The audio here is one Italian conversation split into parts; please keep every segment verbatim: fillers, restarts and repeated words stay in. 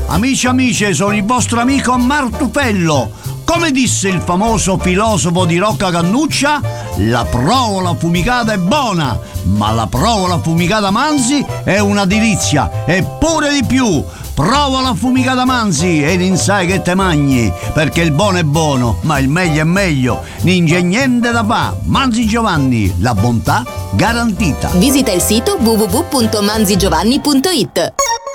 Amici amici, sono il vostro amico Martufello. Come disse il famoso filosofo di Rocca Cannuccia, la provola affumicata è buona, ma la provola affumicata Manzi è una delizia, e pure di più. Provola affumicata Manzi e non sai che te mangi, perché il buono è buono, ma il meglio è meglio. Non c'è niente da fa. Manzi Giovanni, la bontà garantita. Visita il sito w w w punto manzigiovanni punto i t.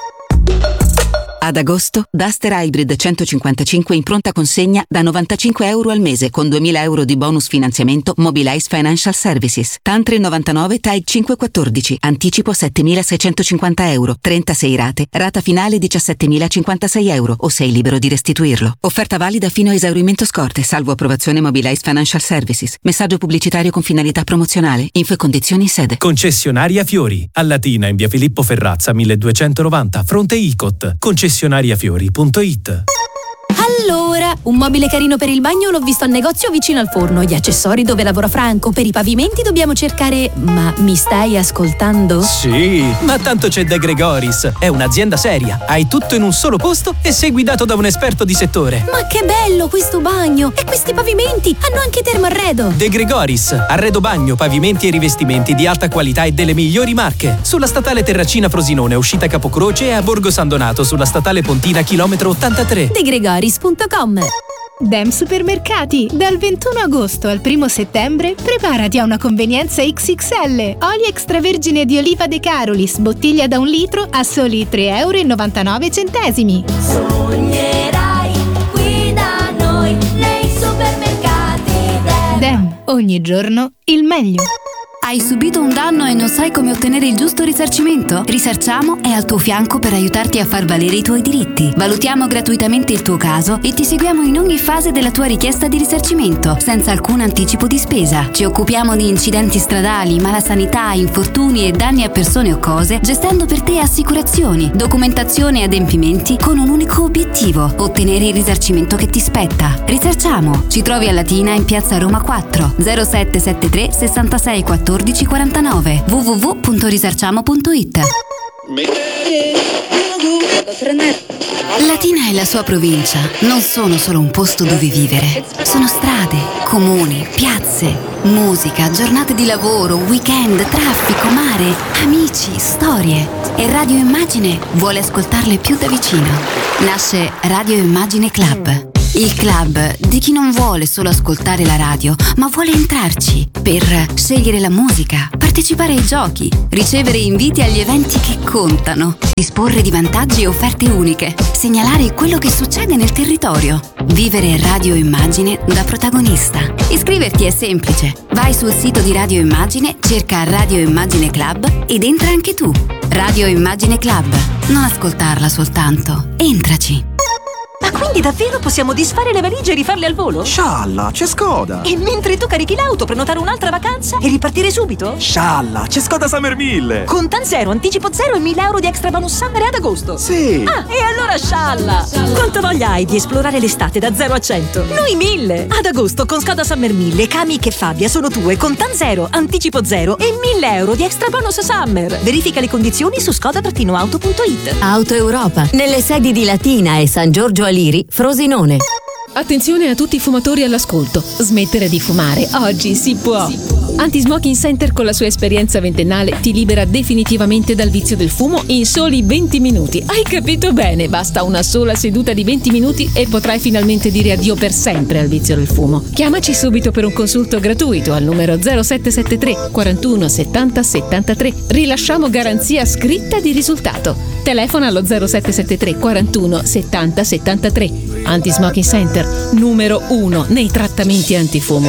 Ad agosto, Duster Hybrid centocinquantacinque in pronta consegna da novantacinque euro al mese con duemila euro di bonus finanziamento Mobilize Financial Services. T A N tre novantanove T A I cinquecentoquattordici. Anticipo settemilaseicentocinquanta euro. trentasei rate. Rata finale diciassettemilacinquantasei euro o sei libero di restituirlo. Offerta valida fino a esaurimento scorte, salvo approvazione Mobilize Financial Services. Messaggio pubblicitario con finalità promozionale. Info e condizioni in sede. Concessionaria Fiori. A Latina in via Filippo Ferrazza milleduecentonovanta, fronte Icot. Concessionaria concessionariafiori punto i t. Allora, un mobile carino per il bagno l'ho visto al negozio vicino al forno. Gli accessori dove lavora Franco. Per i pavimenti dobbiamo cercare... Ma mi stai ascoltando? Sì, ma tanto c'è De Gregoris. È un'azienda seria. Hai tutto in un solo posto e sei guidato da un esperto di settore. Ma che bello questo bagno! E questi pavimenti hanno anche Termoarredo. De Gregoris. Arredo bagno, pavimenti e rivestimenti di alta qualità e delle migliori marche. Sulla statale Terracina Frosinone, uscita Capocroce, e a Borgo San Donato sulla statale Pontina chilometro ottantatré. De Gregoris punto com. Dem Supermercati. Dal ventuno agosto al primo settembre preparati a una convenienza X X L. Olio extravergine di oliva De Carolis, bottiglia da un litro a soli tre euro e novantanove centesimi. Sognerai qui da noi nei supermercati Dem. Dem, ogni giorno il meglio. Hai subito un danno e non sai come ottenere il giusto risarcimento? Risarciamo è al tuo fianco per aiutarti a far valere i tuoi diritti. Valutiamo gratuitamente il tuo caso e ti seguiamo in ogni fase della tua richiesta di risarcimento, senza alcun anticipo di spesa. Ci occupiamo di incidenti stradali, malasanità, infortuni e danni a persone o cose, gestendo per te assicurazioni, documentazione e adempimenti con un unico obiettivo: ottenere il risarcimento che ti spetta. Risarciamo. Ci trovi a Latina in piazza Roma quattro, zero sette sette tre sessantasei quattordici quarantanove. w w w punto risarciamo punto i t. Latina e la sua provincia non sono solo un posto dove vivere. Sono strade, comuni, piazze, musica, giornate di lavoro, weekend, traffico, mare, amici, storie. E Radio Immagine vuole ascoltarle più da vicino. Nasce Radio Immagine Club. Il club di chi non vuole solo ascoltare la radio, ma vuole entrarci per scegliere la musica, partecipare ai giochi, ricevere inviti agli eventi che contano, disporre di vantaggi e offerte uniche, segnalare quello che succede nel territorio, vivere Radio Immagine da protagonista. Iscriverti è semplice. Vai sul sito di Radio Immagine, cerca Radio Immagine Club ed entra anche tu. Radio Immagine Club. Non ascoltarla soltanto, entraci. Ma quindi davvero possiamo disfare le valigie e rifarle al volo? Scialla, c'è Skoda! E mentre tu carichi l'auto, prenotare un'altra vacanza e ripartire subito? Scialla, c'è Skoda Summer mille! Con T A N zero, anticipo zero e mille euro di extra bonus summer ad agosto! Sì! Ah, e allora scialla! Quanta voglia hai di esplorare l'estate da zero a cento? Noi mille! Ad agosto con Skoda Summer mille, Kami che Fabia sono tue con T A N zero, anticipo zero e mille euro di extra bonus summer! Verifica le condizioni su skoda auto punto i t. Auto Europa, nelle sedi di Latina e San Giorgio Aliri, Frosinone. Attenzione a tutti i fumatori all'ascolto. Smettere di fumare oggi si può. Anti-Smoking Center con la sua esperienza ventennale ti libera definitivamente dal vizio del fumo in soli venti minuti. Hai capito bene? Basta una sola seduta di venti minuti e potrai finalmente dire addio per sempre al vizio del fumo. Chiamaci subito per un consulto gratuito al numero zero sette sette tre quarantuno settanta settantatré. Rilasciamo garanzia scritta di risultato. Telefona allo zero sette sette tre quarantuno settanta settantatré. Anti-Smoking Center, numero uno nei trattamenti antifumo.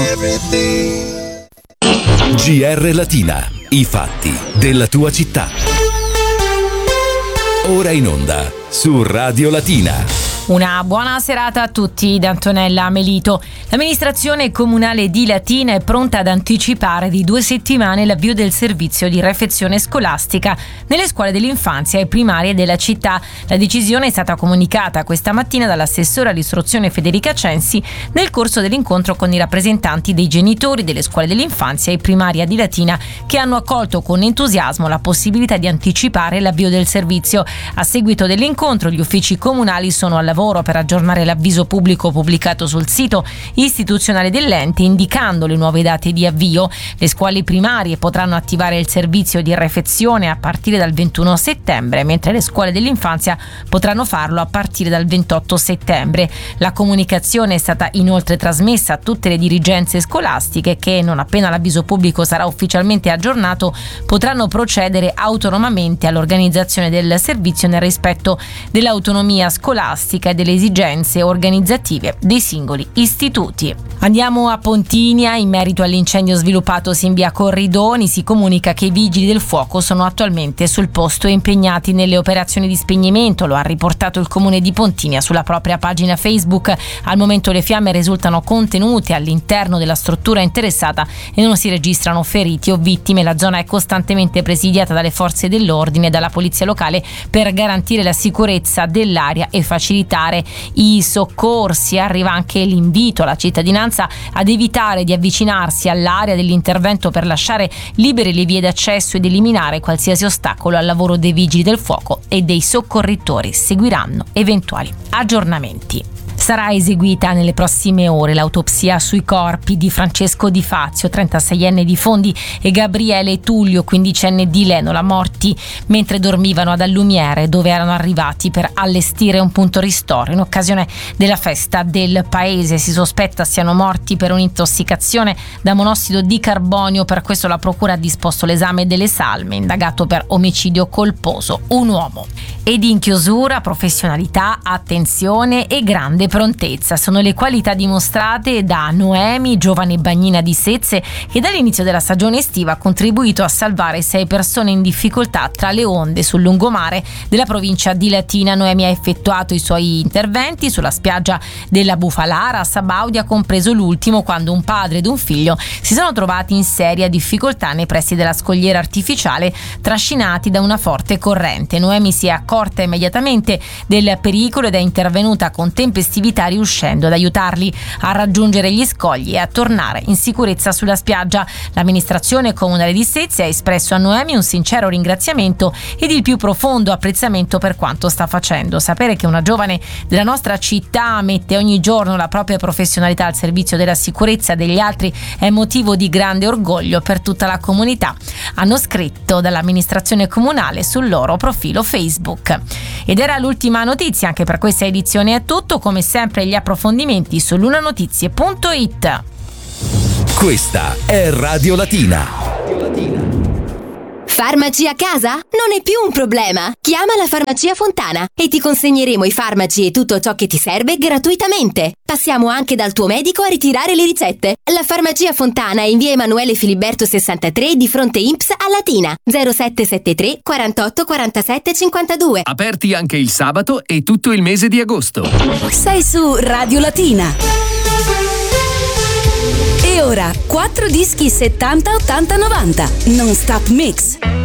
G R Latina, i fatti della tua città. Ora in onda su Radio Latina. Una buona serata a tutti da Antonella Melito. L'amministrazione comunale di Latina è pronta ad anticipare di due settimane l'avvio del servizio di refezione scolastica nelle scuole dell'infanzia e primarie della città. La decisione è stata comunicata questa mattina dall'assessore all'istruzione Federica Censi nel corso dell'incontro con i rappresentanti dei genitori delle scuole dell'infanzia e primaria di Latina, che hanno accolto con entusiasmo la possibilità di anticipare l'avvio del servizio. A seguito dell'incontro, gli uffici comunali sono al lavoro per aggiornare l'avviso pubblico pubblicato sul sito istituzionale dell'ente, indicando le nuove date di avvio. Le scuole primarie potranno attivare il servizio di refezione a partire dal ventuno settembre, mentre le scuole dell'infanzia potranno farlo a partire dal ventotto settembre. La comunicazione è stata inoltre trasmessa a tutte le dirigenze scolastiche che, non appena l'avviso pubblico sarà ufficialmente aggiornato, potranno procedere autonomamente all'organizzazione del servizio nel rispetto dell'autonomia scolastica e delle esigenze organizzative dei singoli istituti. Andiamo a Pontinia. In merito all'incendio sviluppatosi in via Corridoni, si comunica che i vigili del fuoco sono attualmente sul posto e impegnati nelle operazioni di spegnimento. Lo ha riportato il comune di Pontinia sulla propria pagina Facebook. Al momento le fiamme risultano contenute all'interno della struttura interessata e non si registrano feriti o vittime. La zona è costantemente presidiata dalle forze dell'ordine e dalla polizia locale per garantire la sicurezza dell'area e facilitare i soccorsi. Arriva anche l'invito alla cittadinanza ad evitare di avvicinarsi all'area dell'intervento per lasciare libere le vie d'accesso ed eliminare qualsiasi ostacolo al lavoro dei vigili del fuoco e dei soccorritori. Seguiranno eventuali aggiornamenti. Sarà eseguita nelle prossime ore l'autopsia sui corpi di Francesco Di Fazio, trentaseienne di Fondi, e Gabriele Tullio, quindicenne di Lenola, morti mentre dormivano ad Allumiere, dove erano arrivati per allestire un punto ristoro in occasione della festa del paese. Si sospetta siano morti per un'intossicazione da monossido di carbonio. Per questo la procura ha disposto l'esame delle salme. Indagato per omicidio colposo un uomo. Ed in chiusura, professionalità, attenzione e grande prontezza sono le qualità dimostrate da Noemi, giovane bagnina di Sezze, che dall'inizio della stagione estiva ha contribuito a salvare sei persone in difficoltà tra le onde sul lungomare della provincia di Latina. Noemi ha effettuato i suoi interventi sulla spiaggia della Bufalara a Sabaudia, compreso l'ultimo quando un padre ed un figlio si sono trovati in seria difficoltà nei pressi della scogliera artificiale, trascinati da una forte corrente. Noemi si è accorta immediatamente del pericolo ed è intervenuta con tempestività, riuscendo ad aiutarli a raggiungere gli scogli e a tornare in sicurezza sulla spiaggia. L'amministrazione comunale di Sezze ha espresso a Noemi un sincero ringraziamento ed il più profondo apprezzamento per quanto sta facendo. Sapere che una giovane della nostra città mette ogni giorno la propria professionalità al servizio della sicurezza degli altri è motivo di grande orgoglio per tutta la comunità, hanno scritto dall'amministrazione comunale sul loro profilo Facebook. Ed era l'ultima notizia. Anche per questa edizione è tutto. Come sempre gli approfondimenti su lunanotizie punto it. Questa è Radio Latina. Farmaci a casa? Non è più un problema. Chiama la Farmacia Fontana e ti consegneremo i farmaci e tutto ciò che ti serve gratuitamente. Passiamo anche dal tuo medico a ritirare le ricette. La Farmacia Fontana è in via Emanuele Filiberto sessantatré di fronte I N P S a Latina. zero sette sette tre quarantotto quarantasette cinquantadue. Aperti anche il sabato e tutto il mese di agosto. Sei su Radio Latina. E ora quattro dischi settanta ottanta novanta Non Stop Mix.